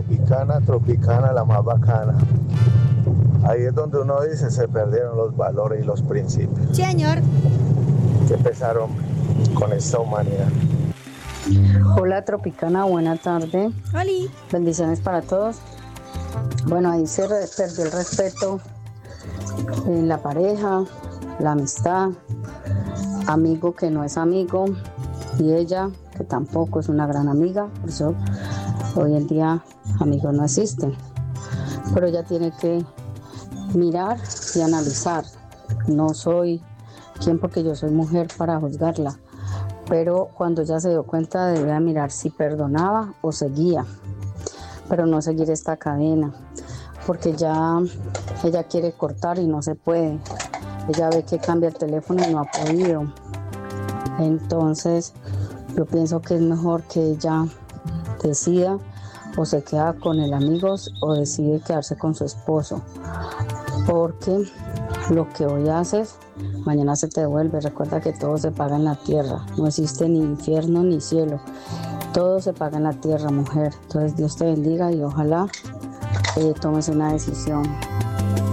tropicana, tropicana, la más bacana. Ahí es donde uno dice, se perdieron los valores y los principios. Sí, señor. Qué pesar, hombre, con esta humanidad. Hola Tropicana, buena tarde. Oli. Bendiciones para todos. Bueno, ahí se perdió el respeto en la pareja, la amistad, amigo que no es amigo y ella que tampoco es una gran amiga. Por eso hoy en día amigos no existen. Pero ella tiene que mirar y analizar. No soy quien porque yo soy mujer para juzgarla. Pero cuando ella se dio cuenta debía mirar si perdonaba o seguía, pero no seguir esta cadena, porque ya ella quiere cortar y no se puede. Ella ve que cambia el teléfono y no ha podido. Entonces yo pienso que es mejor que ella decida o se queda con el amigo o decide quedarse con su esposo, porque lo que hoy haces mañana se te devuelve. Recuerda que todo se paga en la tierra, no existe ni infierno ni cielo, todo se paga en la tierra, mujer. Entonces Dios te bendiga y ojalá tomes una decisión.